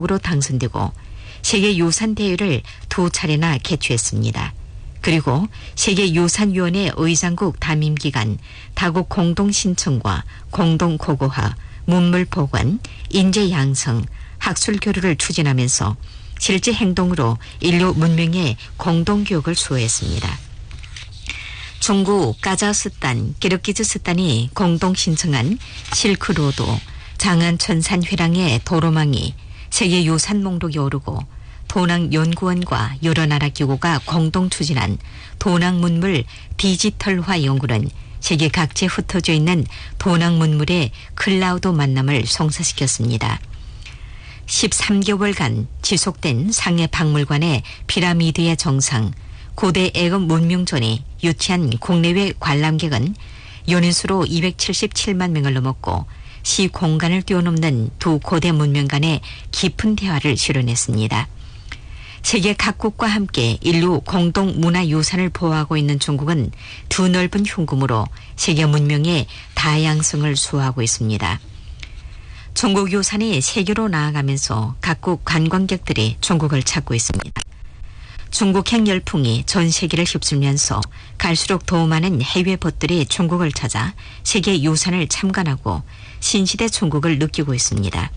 으로 당선되고 세계유산대회를 2차례나 개최했습니다. 그리고 세계유산위원회 의장국 담임기관 다국 공동신청과 공동고고화, 문물보관, 인재양성, 학술교류를 추진하면서 실제 행동으로 인류 문명의 공동교육을 수호했습니다. 중국, 카자흐스탄, 기르기즈스탄이 공동신청한 실크로드, 장안천산회랑의 도로망이 세계유산 목록에 오르고 도낭연구원과 여러 나라 기구가 공동 추진한 도낭문물 디지털화 연구는 세계 각지에 흩어져 있는 도낭문물의 클라우드 만남을 성사시켰습니다. 13개월간 지속된 상해 박물관의 피라미드의 정상, 고대 애굽 문명전이 유치한 국내외 관람객은 연인수로 277만 명을 넘었고 시 공간을 뛰어넘는 두 고대 문명 간의 깊은 대화를 실현했습니다. 세계 각국과 함께 인류 공동 문화유산을 보호하고 있는 중국은 두 넓은 흉금으로 세계 문명의 다양성을 수호하고 있습니다. 중국 유산이 세계로 나아가면서 각국 관광객들이 중국을 찾고 있습니다. 중국행 열풍이 전 세계를 휩쓸면서 갈수록 더 많은 해외 벗들이 중국을 찾아 세계 유산을 참관하고 신시대 중국을 느끼고 있습니다.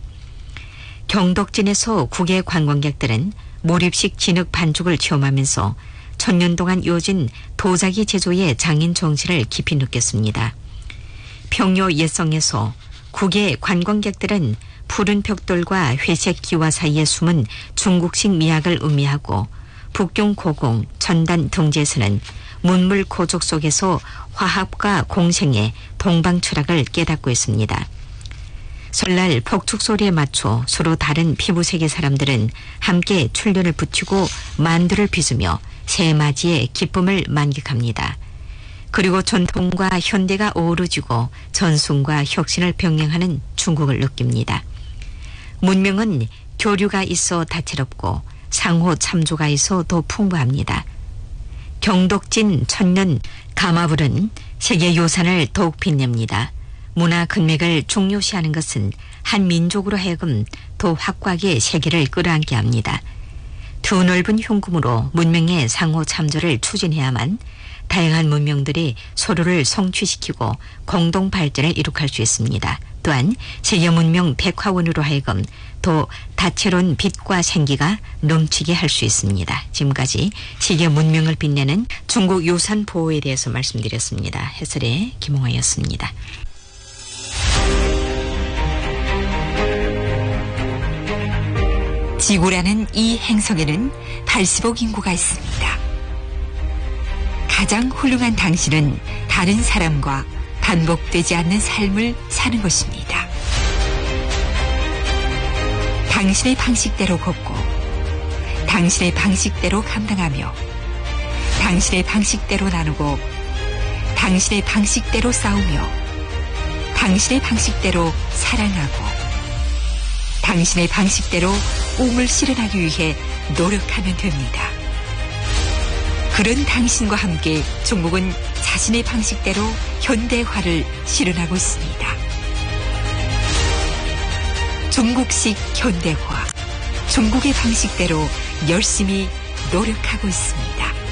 경덕진에서 국외 관광객들은 몰입식 진흙 반죽을 체험하면서 천년 동안 이어진 도자기 제조의 장인 정신을 깊이 느꼈습니다. 평요 예성에서 국외 관광객들은 푸른 벽돌과 회색 기와 사이에 숨은 중국식 미학을 음미하고 북경 고궁, 전단 등지에서는 문물 고족 속에서 화합과 공생의 동방 철학을 깨닫고 있습니다. 설날 폭죽 소리에 맞춰 서로 다른 피부색의 사람들은 함께 출연을 붙이고 만두를 빚으며 새맞이의 기쁨을 만끽합니다. 그리고 전통과 현대가 어우러지고 전승과 혁신을 병행하는 중국을 느낍니다. 문명은 교류가 있어 다채롭고 상호 참조가 있어 더 풍부합니다. 경덕진 천년 가마불은 세계유산을 더욱 빛냅니다. 문화 근맥을 중요시하는 것은 한 민족으로 하여금 더 확고하게 세계를 끌어안게 합니다. 두 넓은 흉금으로 문명의 상호 참조를 추진해야만 다양한 문명들이 서로를 성취시키고 공동 발전을 이룩할 수 있습니다. 또한 세계 문명 백화원으로 하여금 더 다채로운 빛과 생기가 넘치게 할 수 있습니다. 지금까지 세계 문명을 빛내는 중국 유산 보호에 대해서 말씀드렸습니다. 해설의 김홍아였습니다. 지구라는 이 행성에는 80억 인구가 있습니다. 가장 훌륭한 당신은 다른 사람과 반복되지 않는 삶을 사는 것입니다. 당신의 방식대로 걷고 당신의 방식대로 감당하며 당신의 방식대로 나누고 당신의 방식대로 싸우며 당신의 방식대로 사랑하고 당신의 방식대로 꿈을 실현하기 위해 노력하면 됩니다. 그런 당신과 함께 중국은 자신의 방식대로 현대화를 실현하고 있습니다. 중국식 현대화, 중국의 방식대로 열심히 노력하고 있습니다.